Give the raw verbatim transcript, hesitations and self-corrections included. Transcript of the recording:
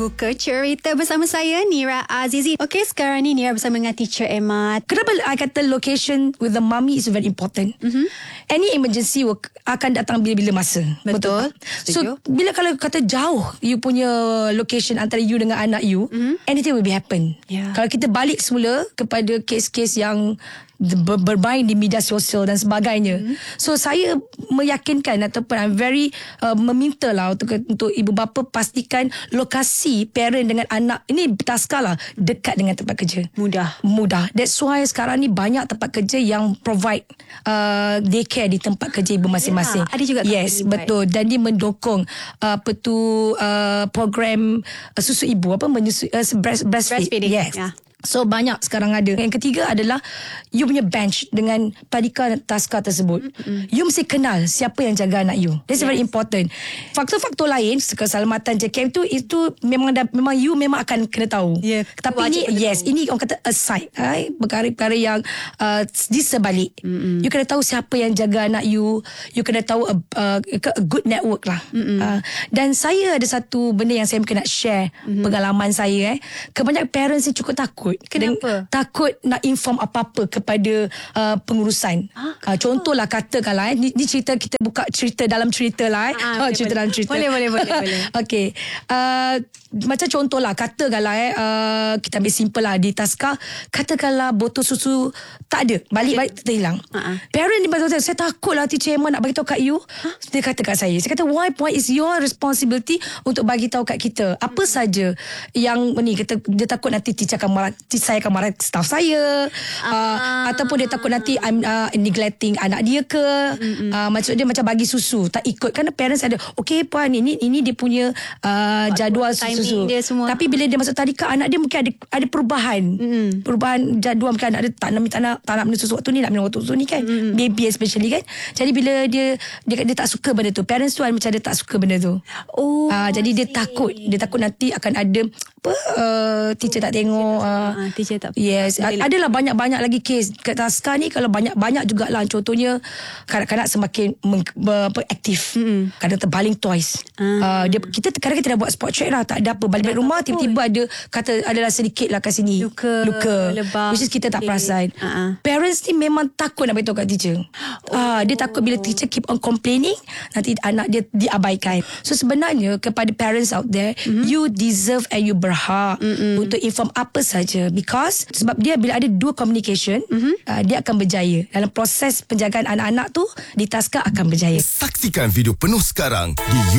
Buka Cerita bersama saya, Nira Azizi. Okey, sekarang ni Nira bersama dengan Teacher Emma. Kenapa I kata location with the mummy is very important? Mm-hmm. Any emergency will, akan datang bila-bila masa. Betul. Betul? So, bila kalau kata jauh you punya location antara you dengan anak you, mm-hmm. anything will be happen. Yeah. Kalau kita balik semula kepada kes-kes yang ber- bermain di media sosial dan sebagainya. Mm-hmm. So, saya meyakinkan ataupun I'm very uh, meminta lah untuk, untuk ibu bapa pastikan lokasi parent dengan anak ini taskah lah dekat dengan tempat kerja. Mudah. Mudah. That's why sekarang ni banyak tempat kerja yang provide uh, daycare di tempat kerja ibu masing-masing. Ya, ada juga. Yes, betul. Dan dia mendukung uh, apa tu uh, program uh, susu ibu apa menyusui uh, breast, breastfeed. Breastfeeding. Yes. Ya. So banyak sekarang ada. Yang ketiga adalah you punya bench dengan tadika taska tersebut. Mm-hmm. You mesti kenal siapa yang jaga anak you. That's yes. very important. Faktor-faktor lain keselamatan J K M tu itu memang dah, memang you memang akan kena tahu. Yeah. Tapi ini yes, tahu. Ini orang kata aside, hai, perkara-perkara yang uh, di sebalik. Mm-hmm. You kena tahu siapa yang jaga anak you. You kena tahu a, a, a good network lah. Mm-hmm. Uh, dan saya ada satu benda yang saya mungkin nak share mm-hmm. pengalaman saya. Eh. Kebanyakan parents ni cukup takut. Kenapa? Takut nak inform apa-apa kepada uh, pengurusan. Ah, uh, contohlah katakanlah eh, ni, ni cerita kita buka cerita dalam cerita lah eh. Ah, boleh, cerita boleh. dalam cerita. Boleh boleh boleh boleh. Okey. Uh, macam contohlah katakanlah eh uh, kita ambil simple lah di taska, katakanlah botol susu tak ada, balik-balik terhilang. Uh-huh. Parent ni betul-betul saya takutlah Teacher Emma nak bagi tahu kat you. Huh? Dia kata kat saya. Saya kata why why is your responsibility untuk bagi tahu kat kita. Apa hmm. saja yang ni kata dia takut nanti teacher akan marah, saya akan marah staff saya uh, uh, ataupun dia takut nanti I'm uh, neglecting anak dia ke. Uh, maksud dia macam bagi susu tak ikut, kerana parents ada okey puan ini ini dia punya uh, jadual susu dia semua. Tapi bila dia masuk tadika anak dia mungkin ada ada perubahan mm. perubahan jadual, mungkin anak dia tak nak tak nak, tak nak minum susu waktu ni, nak minum waktu susu ni kan. Mm. Baby especially kan. Jadi bila dia dia, dia tak suka benda tu, parents tu macam dia tak suka benda tu. Oh uh, jadi dia takut dia takut nanti akan ada apa uh, teacher tak tengok uh, uh, teacher tak. Yes, A- adalah banyak-banyak lagi kes kat taska ni. Kalau banyak-banyak jugalah, contohnya kanak-kanak semakin meng, ber, apa, aktif. Mm-hmm. Kadang terbaling twice. Uh. Uh, dia, kita kadang kita dah buat spot check lah, tak ada apa, balik-balik rumah tiba-tiba ada kata adalah sedikit lah kat sini luka, luka. Lebam. Which is kita tak okay. perasan. Uh-huh. Parents ni memang takut nak beritahu kat teacher. Oh. Uh, dia takut bila teacher keep on complaining nanti anak dia diabaikan. So sebenarnya kepada parents out there, mm-hmm. you deserve and you berhak mm-hmm. untuk inform apa saja, because sebab dia bila ada dua communication, mm-hmm. uh, dia akan berjaya dalam proses penjagaan anak-anak tu di taska akan berjaya. Saksikan video penuh sekarang di